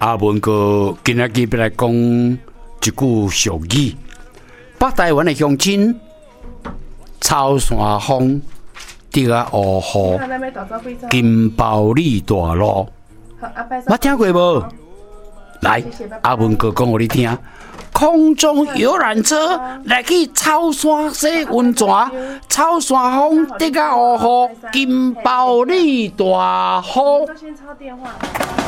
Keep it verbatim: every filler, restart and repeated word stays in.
阿文哥今仔日要来讲一句俗语：北台湾的乡亲，草山风，竹啊乌雨，金包里大路。捌听过无？来，阿文哥讲互你听。空中游览车来去草山洗温泉，草山风竹啊乌雨，金包里大雨。 先插电话。